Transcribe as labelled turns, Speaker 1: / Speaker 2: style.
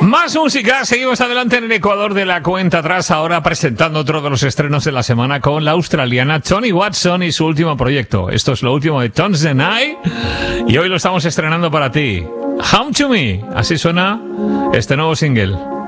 Speaker 1: Más música, seguimos adelante en el Ecuador de la cuenta atrás, ahora presentando otro de los estrenos de la semana con la australiana Toni Watson y su último proyecto. Esto es lo último de Tones the Night y hoy lo estamos estrenando para ti. Home to Me, así suena este nuevo single.